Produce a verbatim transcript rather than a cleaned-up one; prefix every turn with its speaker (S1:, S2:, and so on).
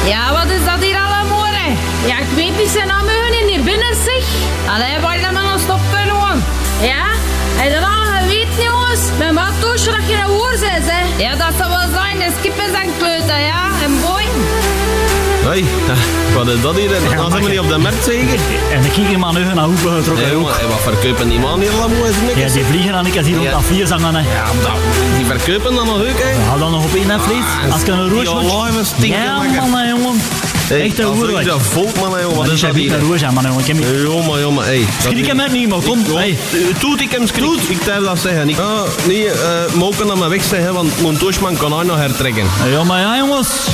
S1: Ja, wat is dat hier allemaal, hè? Ja, ik weet niet zijn namen in hier binnen, zeg. Allee, waar dan maar nog stoppen, jongen. Ja? Heb je dat al geweten, jongens? Mijn maattoosje dat je een woord bent, hè? Ja, dat zal wel zijn. De skippen zijn kleuten, ja? En boy.
S2: Hoi, wat is dat hier?
S3: Ja,
S2: Dan zijn we niet op de markt, zeker?
S3: En ik ging hier maar nu naar hoeven getrokken.
S2: Nee, jongen, wat verkopen die man hier allemaal?
S3: Ja, die vliegen dan ik als hier rond dat vier zangen. Hè.
S2: Ja, dat, die verkopen dan nog ook, hè?
S3: Hou dan nog op één vlees. Als ik een roos
S2: moet...
S3: Ja, man, hè, jongen.
S2: Hey,
S3: echt een roer.
S2: Dat volk, man, hè, jongen. Wat is dat hier?
S3: Een roos, man, jongen. Ik heb niet...
S2: Jongen, jongen, hey.
S3: Schrik hem uit niet, maar kom. Hey.
S2: Toet, ik hem schrik. Ik durf dat zeggen. Ik, ah, nee, uh, mogen dat maar weg zeggen, want mijn toosman kan hij nog hertrekken.
S3: Ja, maar ja, jongens.